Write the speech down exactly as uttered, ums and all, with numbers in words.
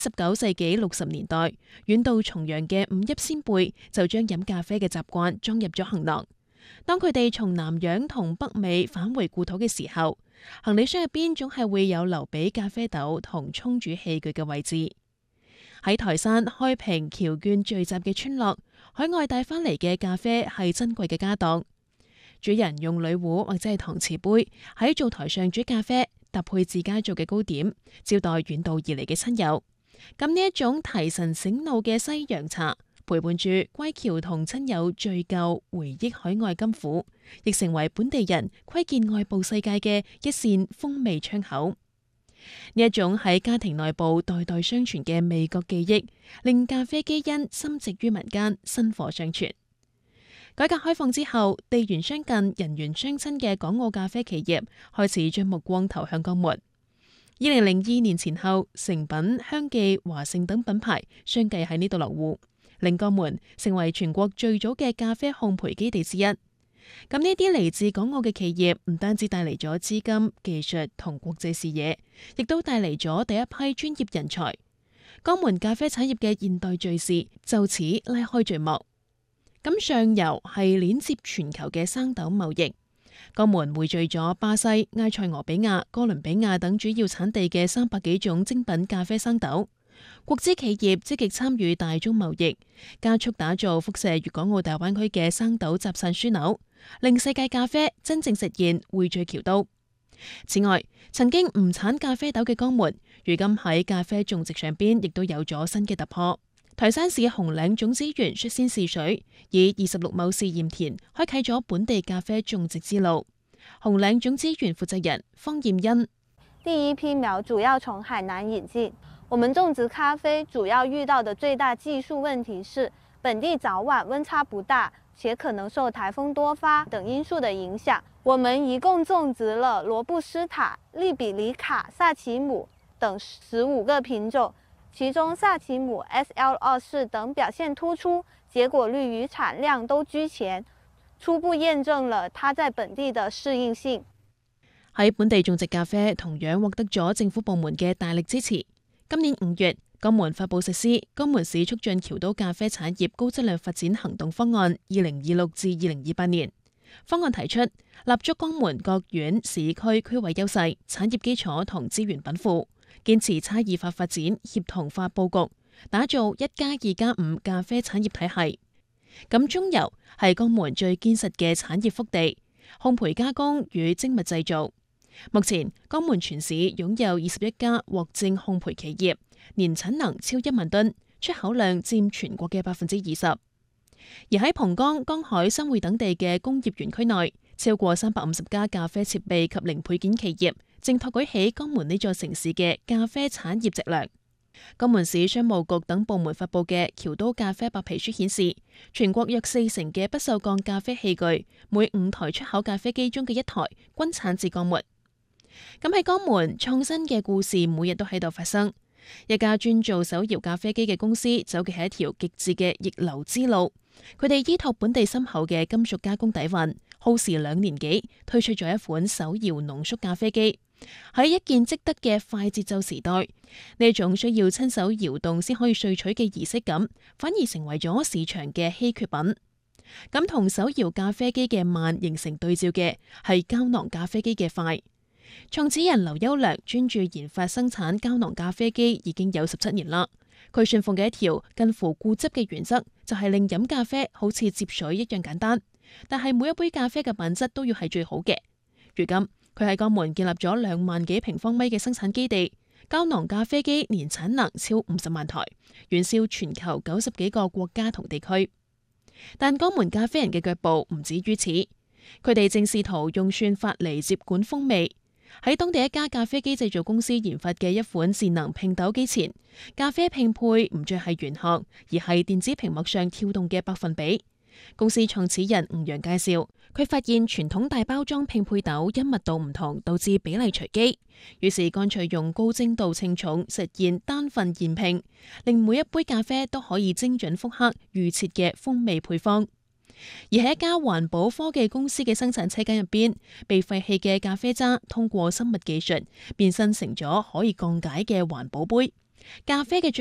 十九世紀六十年代，遠道重洋嘅五邑先輩就將飲咖啡嘅習慣裝入咗行囊。當佢哋從南洋同北美返回故土嘅時候，行李箱入邊總係會有留俾咖啡豆同沖煮器具嘅位置。喺台山開平僑眷聚集嘅村落，海外帶翻嚟嘅咖啡係珍貴嘅家當。主人用鋁壺或者係搪瓷杯喺灶台上煮咖啡，搭配自家做嘅糕點，招待遠道而嚟嘅親友。咁呢一種提神醒腦嘅西洋茶，陪伴住歸僑同親友敘舊回憶海外甘苦，亦成為本地人窺見外部世界嘅一扇風味窗口。呢一種喺家庭內部代代相傳嘅味覺記憶，令咖啡基因深植於民間，薪火相傳。改革開放之後，地緣相近、人緣相親嘅港澳咖啡企業開始將目光投向江門。二零零二年前後，誠品、香記、華盛等品牌相繼喺呢度落戶，令江門成為全國最早嘅咖啡烘焙基地之一。咁呢啲嚟自港澳嘅企業，唔單止帶嚟咗資金、技術同國際視野，亦都帶嚟咗第一批專業人才。江門咖啡產業嘅現代敘事就此拉開序幕。咁上游係鏈接全球嘅生豆貿易，江門匯聚咗巴西、埃塞俄比亞、哥倫比亞等主要產地嘅三百幾種精品咖啡生豆。國資企業積極參與大宗貿易，加速打造輻射粵港澳大灣區嘅生豆集散樞紐，令世界咖啡真正實現匯聚僑都。此外，曾經唔產咖啡豆嘅江門，如今喺咖啡種植上邊亦都有咗新嘅突破。台山市紅嶺種子園率先試水，以二十六畝試驗田開啟咗本地咖啡種植之路。紅嶺種子園負責人方艷欣： 第一批苗主要從海南引進。我們種植咖啡主要遇到的最大技術問題是，本地早晚溫差不大，且可能受颱風多發等因素的影響。我們一共種植了羅布斯塔、利比里卡、薩其姆等十五個品種。其中薩其姆 S L 二四等表現突出，結果率與產量都居前，初步驗證了它在本地的適應性。 喺本地種植咖啡同樣獲得咗政府部門嘅大力支持。今年五月，江門發布實施《江門市促進僑都咖啡產業高質量發展行動方案》二零二六至二零二八年。方案提出立足江門各縣市區區位優勢、產業基礎同資源稟賦，堅持差異化發展、協同化佈局，打造一加二加五咖啡產業體系。咁中游係江門最堅實嘅產業腹地，烘焙加工與精密製造。目前江門全市擁有二十一家獲證烘焙企業，年產能超一萬噸，出口量佔全國嘅百分之二十。而喺蒲崗、江海、新會等地嘅工業園區內，超過三百五十家咖啡設備及零配件企業，正托舉起江門呢座城市嘅咖啡產業脊樑。江門市商務局等部門發布嘅僑都咖啡白皮書顯示，全國約四成嘅不鏽鋼咖啡器具，每五台出口咖啡機中嘅一台，均產自江門。咁喺江門，創新嘅故事每日都喺度發生。一家專做手搖咖啡機嘅公司，走嘅係一條極致嘅逆流之路。佢哋依託本地深厚嘅金屬加工底蘊，耗時兩年幾，推出咗一款手搖濃縮咖啡機。喺一鍵即得嘅快節奏時代，呢一種需要親手搖動先可以萃取嘅儀式感，反而成為咗市場嘅稀缺品。咁同手搖咖啡機嘅慢形成對照嘅係膠囊咖啡機嘅快。創始人劉優良專注研發生產膠囊咖啡機已經有十七年啦。佢信奉嘅一條近乎固執嘅原則，就係令飲咖啡好似接水一樣簡單，但係每一杯咖啡嘅品質都要係最好嘅。如今佢喺江門建立咗兩萬幾平方米嘅生產基地，膠囊咖啡機年產能超五十萬台，遠銷全球九十幾個國家同地區。但江門咖啡人嘅腳步唔止於此，佢哋正試圖用算法嚟接管風味。喺當地一家咖啡機製造公司研發嘅一款智能拼豆機前，咖啡拼配唔再係玄學，而係電子屏幕上跳動嘅百分比。公司創始人吳陽介紹，佢發現傳統大包裝拼配豆因密度唔同，導致比例隨機，於是乾脆用高精度稱重實現單份現拼，令每一杯咖啡都可以精準複刻預設嘅風味配方。而喺一家環保科技公司嘅生產車間入邊，被廢棄嘅咖啡渣通過生物技術變身成咗可以降解嘅環保杯， 咖啡嘅